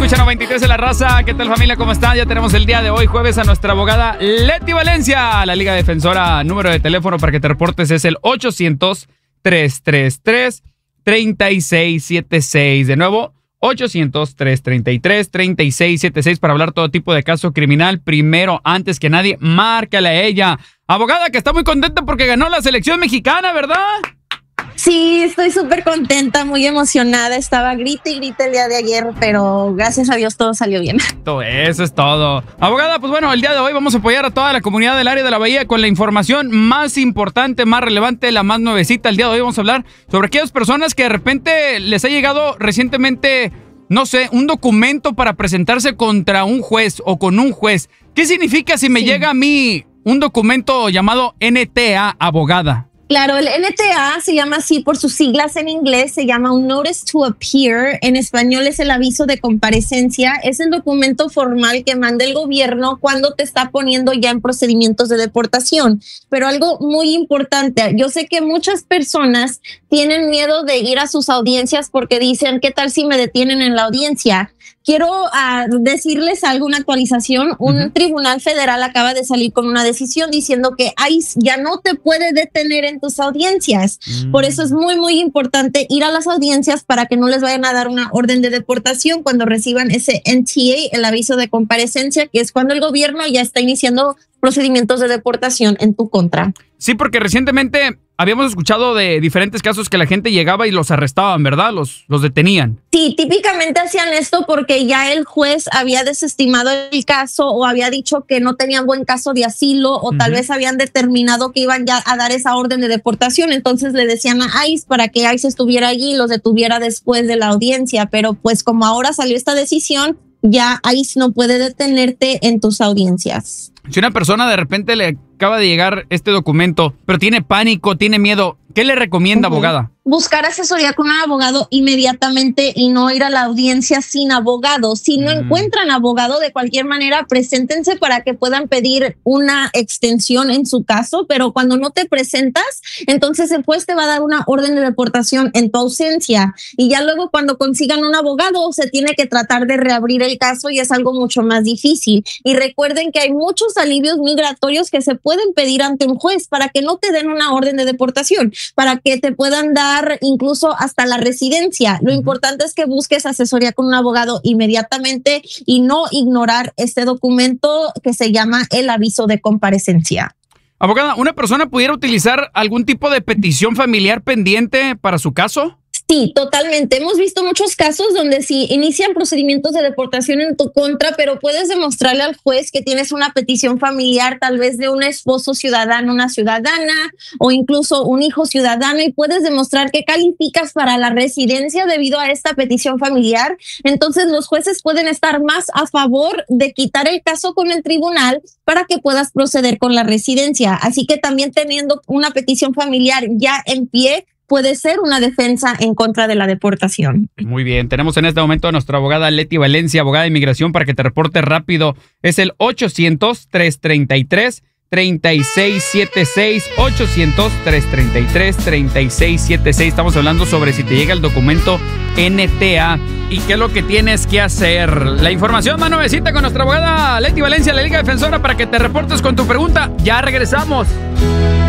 escucha 93 de la raza. ¿Qué tal, familia? ¿Cómo están? Ya tenemos el día de hoy, jueves, a nuestra abogada Leti Valencia, la Liga Defensora. Número de teléfono para que te reportes es el 800-333-3676. De nuevo, 800-333-3676 para hablar todo tipo de caso criminal. Primero, antes que nadie, márcale a ella. Abogada, que está muy contenta porque ganó la selección mexicana, ¿verdad? Sí, estoy súper contenta, muy emocionada. Estaba grite y grite el día de ayer, pero gracias a Dios todo salió bien. Eso es todo. Abogada, pues bueno, el día de hoy vamos a apoyar a toda la comunidad del área de la Bahía con la información más importante, más relevante, la más nuevecita. El día de hoy vamos a hablar sobre aquellas personas que de repente les ha llegado recientemente, no sé, un documento para presentarse contra un juez o con un juez. ¿Qué significa si me llega a mí un documento llamado NTA, abogada? Claro, el NTA se llama así por sus siglas en inglés, se llama un Notice to Appear, en español es el aviso de comparecencia, es el documento formal que manda el gobierno cuando te está poniendo ya en procedimientos de deportación. Pero algo muy importante, yo sé que muchas personas tienen miedo de ir a sus audiencias porque dicen, ¿qué tal si me detienen en la audiencia? Quiero decirles alguna actualización. Un tribunal federal acaba de salir con una decisión diciendo que ICE ya no te puede detener en tus audiencias. Por eso es muy, muy importante ir a las audiencias para que no les vayan a dar una orden de deportación cuando reciban ese NTA, el aviso de comparecencia, que es cuando el gobierno ya está iniciando procedimientos de deportación en tu contra. Sí, porque recientemente habíamos escuchado de diferentes casos que la gente llegaba y los arrestaban, ¿verdad? Los detenían. Sí, típicamente hacían esto porque ya el juez había desestimado el caso o había dicho que no tenían buen caso de asilo o tal vez habían determinado que iban ya a dar esa orden de deportación. Entonces le decían a ICE para que ICE estuviera allí y los detuviera después de la audiencia. Pero pues como ahora salió esta decisión, ya ICE no puede detenerte en tus audiencias. Si una persona de repente le acaba de llegar este documento, pero tiene pánico, tiene miedo, ¿qué le recomienda, abogada? Buscar asesoría con un abogado inmediatamente y no ir a la audiencia sin abogado. Si no encuentran abogado, de cualquier manera, preséntense para que puedan pedir una extensión en su caso, pero cuando no te presentas, entonces el juez te va a dar una orden de deportación en tu ausencia. Y ya luego cuando consigan un abogado, se tiene que tratar de reabrir el caso y es algo mucho más difícil. Y recuerden que hay muchos alivios migratorios que se pueden pedir ante un juez para que no te den una orden de deportación, para que te puedan dar incluso hasta la residencia. Lo importante es que busques asesoría con un abogado inmediatamente y no ignorar este documento que se llama el aviso de comparecencia. Abogada, ¿una persona pudiera utilizar algún tipo de petición familiar pendiente para su caso? Sí, totalmente. Hemos visto muchos casos donde sí inician procedimientos de deportación en tu contra, pero puedes demostrarle al juez que tienes una petición familiar, tal vez de un esposo ciudadano, una ciudadana o incluso un hijo ciudadano, y puedes demostrar que calificas para la residencia debido a esta petición familiar. Entonces los jueces pueden estar más a favor de quitar el caso con el tribunal para que puedas proceder con la residencia. Así que también teniendo una petición familiar ya en pie, puede ser una defensa en contra de la deportación. Muy bien, tenemos en este momento a nuestra abogada Leti Valencia, abogada de inmigración, para que te reporte rápido. Es el 800-333-3676, 800-333-3676. Estamos hablando sobre si te llega el documento NTA y qué es lo que tienes que hacer. La información más nuevecita con nuestra abogada Leti Valencia, la Liga Defensora, para que te reportes con tu pregunta. Ya regresamos.